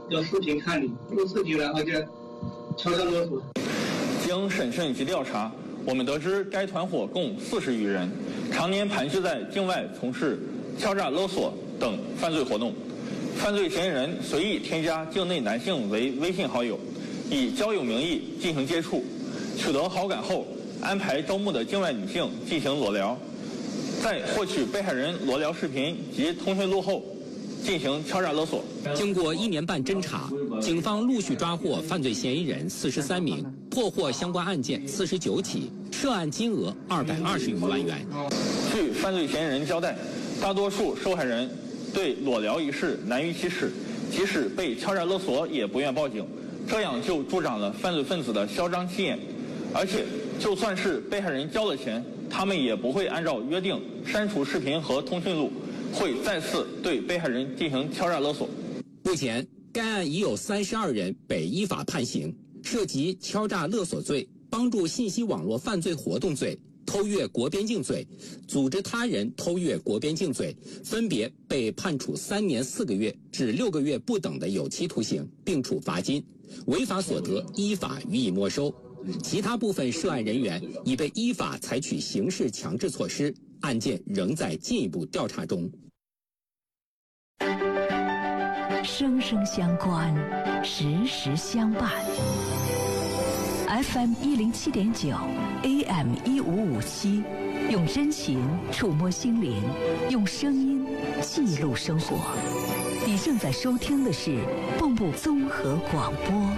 要视频看你，录视频然后就敲诈勒索。 经审慎及调查，我们得知该团伙共40余人，常年盘踞在境外从事敲诈勒索等犯罪活动。犯罪嫌疑人随意添加境内男性为微信好友，以交友名义进行接触，取得好感后安排招募的境外女性进行裸聊，在获取被害人裸聊视频及通讯录后进行敲诈勒索。 经过1年半侦查，警方陆续抓获犯罪嫌疑人43名，破获相关案件49起，涉案金额220余万元。 据犯罪嫌疑人交代，大多数受害人对裸聊一事难于启齿，即使被敲诈勒索也不愿报警，这样就助长了犯罪分子的嚣张气焰。而且就算是被害人交了钱，他们也不会按照约定删除视频和通讯录，会再次对被害人进行敲诈勒索。 目前该案已有32人被依法判刑，涉及敲诈勒索罪、帮助信息网络犯罪活动罪、偷越国边境罪、组织他人偷越国边境罪，分别被判处3年4个月至6个月不等的有期徒刑，并处罚金，违法所得依法予以没收。其他部分涉案人员已被依法采取刑事强制措施，案件仍在进一步调查中。 生生相关，时时相伴。FM 107.9 AM 1557，用真情触摸心灵，用声音记录生活。你正在收听的是蚌埠综合广播。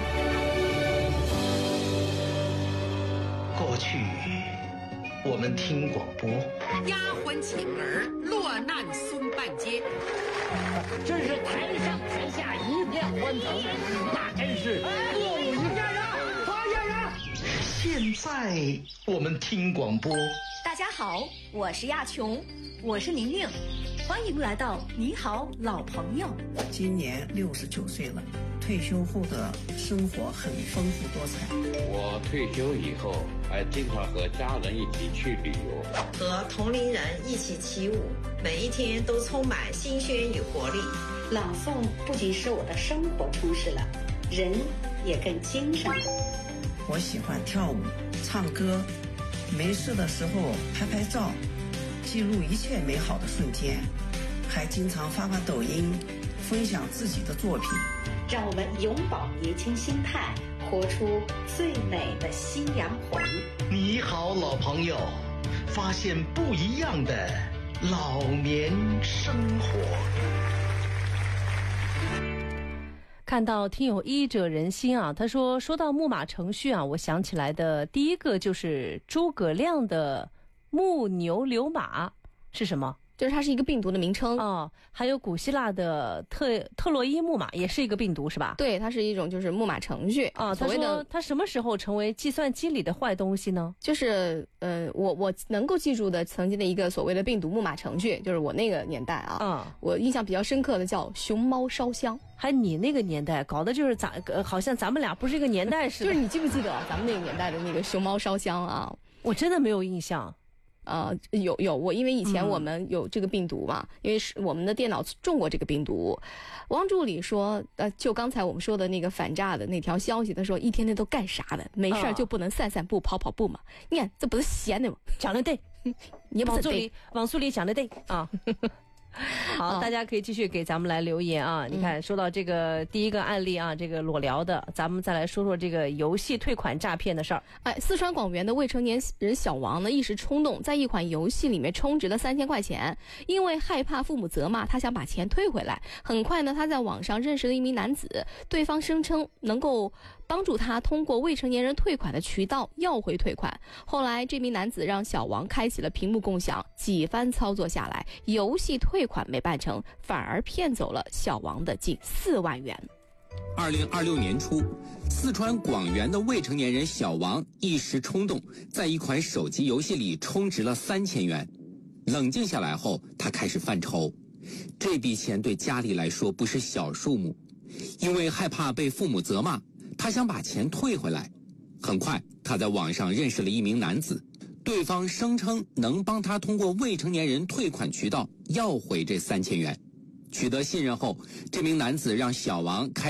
过去我们听广播， 丫鬟请儿落难孙半截， 真是台上台下一片欢腾，那真是恶有一家人，发现人。 现在我们听广播。 大家好，我是亚琼，我是宁宁，欢迎来到你好老朋友。 今年69岁了，退休后的生活很丰富多彩。 我退休以后还经常和家人一起去旅游， 和同龄人一起起舞，每一天都充满新鲜与活力。 朗诵不仅使我的生活充实了，人也更精神了。 我喜欢跳舞、唱歌，没事的时候拍拍照，记录一切美好的瞬间，还经常发抖音，分享自己的作品。 让我们永葆年轻心态，活出最美的夕阳红。 你好，老朋友，发现不一样的老年生活。 看到听友医者仁心啊，他说到木马程序啊，我想起来的第一个就是诸葛亮的木牛流马是什么？ 就是它是一个病毒的名称哦，还有古希腊的特洛伊木马也是一个病毒是吧？ 对，它是一种就是木马程序啊。他说它什么时候成为计算机里的坏东西呢？ 就是我能够记住的曾经的一个所谓的病毒木马程序，就是我那个年代啊，我印象比较深刻的叫熊猫烧香。 还你那个年代搞的就是好像咱们俩不是一个年代似的。 就是你记不记得咱们那个年代的那个熊猫烧香啊？ 我真的没有印象。 有我，因为以前我们有这个病毒嘛，因为是我们的电脑中过这个病毒。汪助理说，就刚才我们说的那个反诈的那条消息，他说一天天都干啥的？没事就不能散散步、跑跑步嘛？你看这不是闲的吗？ 讲的对， 你不是对， 王助理讲的对啊。好，大家可以继续给咱们来留言啊！你看，说到这个第一个案例啊，这个裸聊的，咱们再来说说这个游戏退款诈骗的事儿。 四川广元的未成年人小王呢，一时冲动，在一款游戏里面充值了3000块钱，因为害怕父母责骂，他想把钱退回来。很快呢，他在网上认识了一名男子，对方声称能够帮助他通过未成年人退款的渠道要回退款。后来，这名男子让小王开启了屏幕共享，几番操作下来，游戏退款没办成，反而骗走了小王的近4万元。 2026年初，四川广元的未成年人小王一时冲动，在一款手机游戏里充值了3000元。冷静下来后，他开始犯愁，这笔钱对家里来说不是小数目，因为害怕被父母责骂，他想把钱退回来。很快，他在网上认识了一名男子，对方声称能帮他通过未成年人退款渠道要回这3000元。取得信任后，这名男子让小王开